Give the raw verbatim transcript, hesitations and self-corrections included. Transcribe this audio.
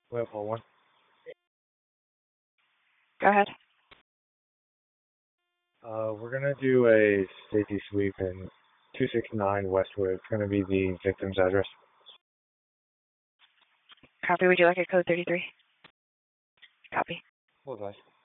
We have hole one. Go ahead. Uh, we're gonna do a safety sweep in two sixty-nine Westwood. It's gonna be the victim's address. Copy. Would you like a code thirty-three? Copy. Hold on.